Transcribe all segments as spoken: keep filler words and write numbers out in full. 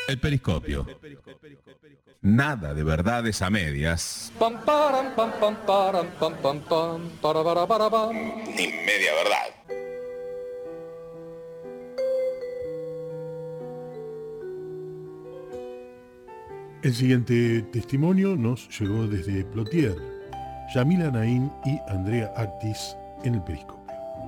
El periscopio. Nada de verdades a medias. Pam, param, pam, pam, param, pam, pam, pam, para, para, para, pam. Ni media verdad. El siguiente testimonio nos llegó desde Plotier. Yamila Naín y Andrea Actis en el periscopio.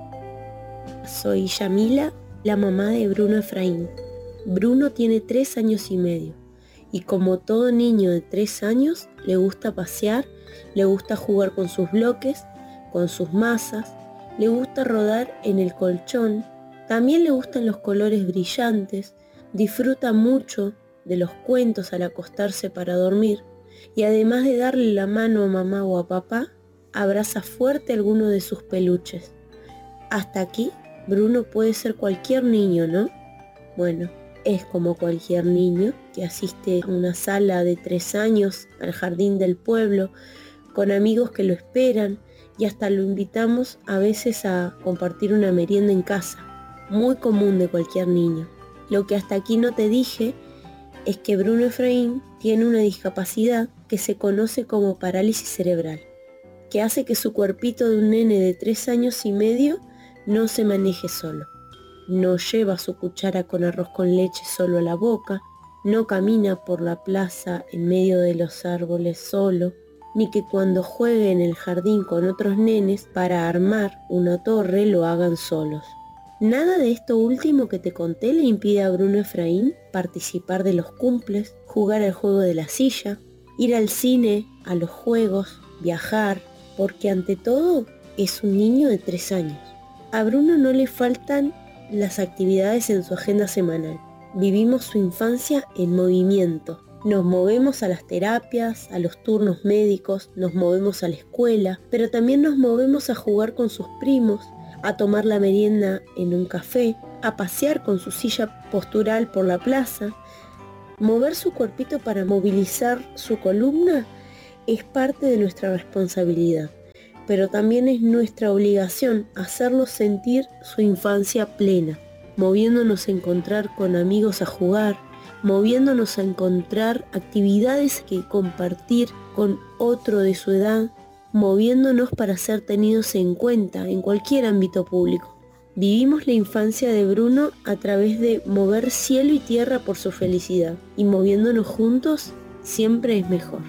Soy Yamila, la mamá de Bruno Efraín. Bruno tiene tres años y medio y como todo niño de tres años le gusta pasear, le gusta jugar con sus bloques, con sus masas, le gusta rodar en el colchón, también le gustan los colores brillantes, disfruta mucho de los cuentos al acostarse para dormir y además de darle la mano a mamá o a papá, abraza fuerte alguno de sus peluches. Hasta aquí, Bruno puede ser cualquier niño, ¿no? Bueno, es como cualquier niño que asiste a una sala de tres años al jardín del pueblo, con amigos que lo esperan y hasta lo invitamos a veces a compartir una merienda en casa, muy común de cualquier niño. Lo que hasta aquí no te dije es que Bruno Efraín tiene una discapacidad que se conoce como parálisis cerebral, que hace que su cuerpito de un nene de tres años y medio no se maneje solo. No lleva su cuchara con arroz con leche solo a la boca, no camina por la plaza en medio de los árboles solo, ni que cuando juegue en el jardín con otros nenes para armar una torre lo hagan solos. Nada de esto último que te conté le impide a Bruno Efraín participar de los cumples, jugar al juego de la silla, ir al cine, a los juegos, viajar, porque ante todo es un niño de tres años. A Bruno no le faltan las actividades en su agenda semanal. Vivimos su infancia en movimiento. Nos movemos a las terapias, a los turnos médicos, nos movemos a la escuela, pero también nos movemos a jugar con sus primos, a tomar la merienda en un café, a pasear con su silla postural por la plaza. Mover su cuerpito para movilizar su columna es parte de nuestra responsabilidad, pero también es nuestra obligación hacerlo sentir su infancia plena, moviéndonos a encontrar con amigos a jugar, moviéndonos a encontrar actividades que compartir con otro de su edad, moviéndonos para ser tenidos en cuenta en cualquier ámbito público. Vivimos la infancia de Bruno a través de mover cielo y tierra por su felicidad, y moviéndonos juntos siempre es mejor.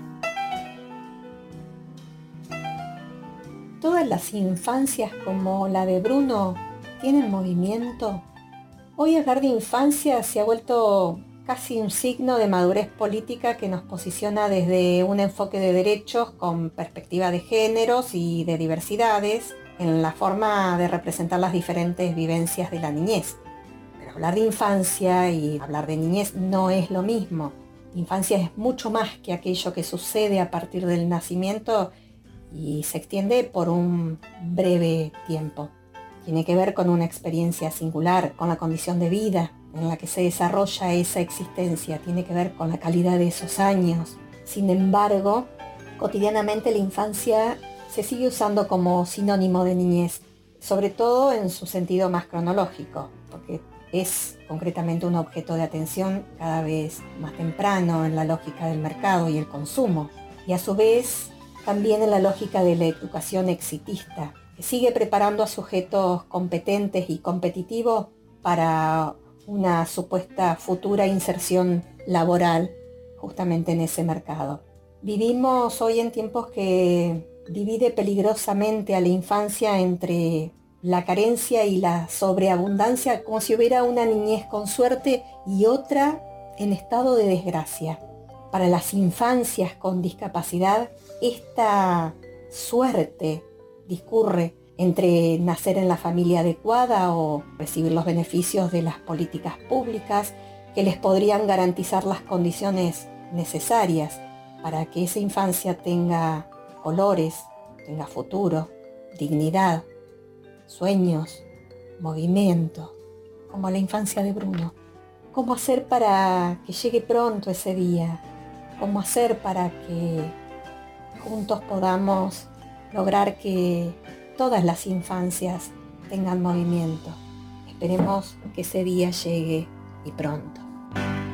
Todas las infancias como la de Bruno tienen movimiento. Hoy hablar de infancia se ha vuelto casi un signo de madurez política que nos posiciona desde un enfoque de derechos con perspectiva de géneros y de diversidades en la forma de representar las diferentes vivencias de la niñez. Pero hablar de infancia y hablar de niñez no es lo mismo. Infancia es mucho más que aquello que sucede a partir del nacimiento y se extiende por un breve tiempo. Tiene que ver con una experiencia singular, con la condición de vida en la que se desarrolla esa existencia, tiene que ver con la calidad de esos años. Sin embargo, cotidianamente la infancia se sigue usando como sinónimo de niñez, sobre todo en su sentido más cronológico, porque es concretamente un objeto de atención cada vez más temprano en la lógica del mercado y el consumo, y a su vez también en la lógica de la educación exitista, que sigue preparando a sujetos competentes y competitivos para una supuesta futura inserción laboral justamente en ese mercado. Vivimos hoy en tiempos que divide peligrosamente a la infancia entre la carencia y la sobreabundancia, como si hubiera una niñez con suerte y otra en estado de desgracia. Para las infancias con discapacidad, esta suerte discurre entre nacer en la familia adecuada o recibir los beneficios de las políticas públicas que les podrían garantizar las condiciones necesarias para que esa infancia tenga colores, tenga futuro, dignidad, sueños, movimiento, como la infancia de Bruno. ¿Cómo hacer para que llegue pronto ese día? ¿Cómo hacer para que juntos podamos lograr que todas las infancias tengan movimiento? Esperemos que ese día llegue y pronto.